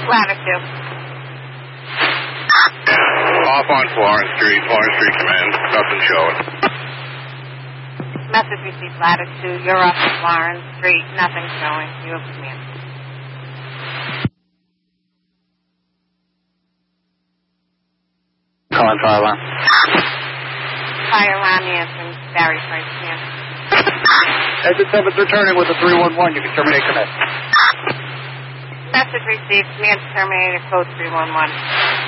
Latitude. Off on Florence Street, Command. Nothing showing. Message received, Latitude. You're off at Florence Street. Nothing showing. You have command. Calling fire alarm. Fire alarm answering. Barry Price, command. Exit 7's returning with a 311. You can terminate command. Message received. Command terminated. Code 311.